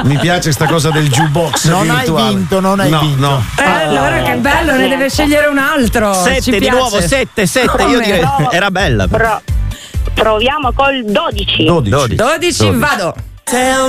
Mi piace sta cosa del jukebox non virtuale. hai vinto, non hai vinto. No. Allora che bello, ne deve scegliere un altro. 7 di nuovo, 7, io direi era bella. Proviamo col 12. 12. 12, vado. Tell